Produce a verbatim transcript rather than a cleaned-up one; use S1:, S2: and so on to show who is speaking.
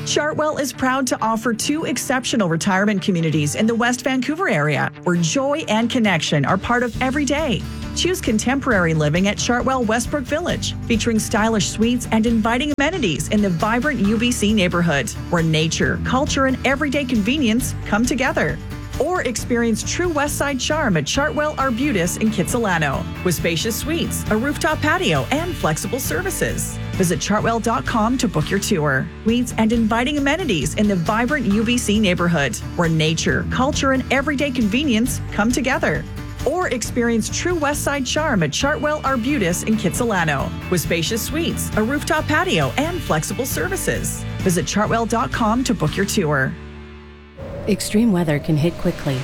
S1: Chartwell is proud to offer two exceptional retirement communities in the West Vancouver area, where joy and connection are part of every day. Choose contemporary living at Chartwell Westbrook Village, featuring stylish suites and inviting amenities in the vibrant U B C neighborhood, where nature, culture, and everyday convenience come together. Or experience true Westside charm at Chartwell Arbutus in Kitsilano, with spacious suites, a rooftop patio, and flexible services. Visit chartwell dot com to book your tour. Suites and inviting amenities in the vibrant U B C neighborhood, where nature, culture, and everyday convenience come together. Or experience true Westside charm at Chartwell Arbutus in Kitsilano, with spacious suites, a rooftop patio, and flexible services. Visit chartwell dot com to book your tour.
S2: Extreme weather can hit quickly,